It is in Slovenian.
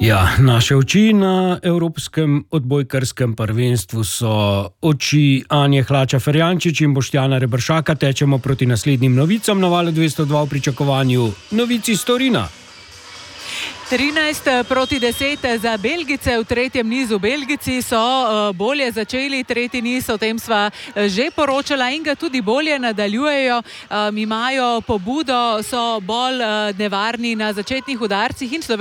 Ja, naše oči na evropskem odbojkarskem prvenstvu so oči Anje Hlača-Ferjančič in Boštjana Reberšaka. Tečemo proti naslednjim novicam na Valu 202 v pričakovanju novic iz Torina. 13-10 za Belgijce. V tretjem nizu Belgijci so bolje začeli, tretji niz, o tem sva že poročala in ga tudi bolje nadaljujejo. Imajo pobudo, so bolj nevarni na začetnih udarcih in